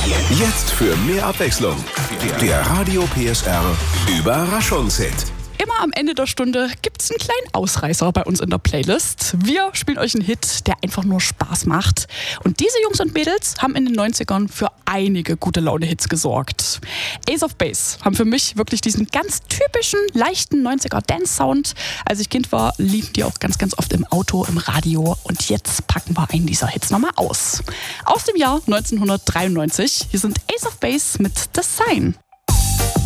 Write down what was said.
Jetzt für mehr Abwechslung. Der Radio PSR Überraschungshit. Immer am Ende der Stunde gibt's einen kleinen Ausreißer bei uns in der Playlist. Wir spielen euch einen Hit, der einfach nur Spaß macht. Und diese Jungs und Mädels haben in den 90ern für einige gute Laune-Hits gesorgt. Ace of Base haben für mich wirklich diesen ganz typischen, leichten 90er-Dance-Sound. Als ich Kind war, liefen die auch ganz, ganz oft im Auto, im Radio. Und jetzt packen wir einen dieser Hits nochmal aus. Aus dem Jahr 1993. Hier sind Ace of Base mit The Sign.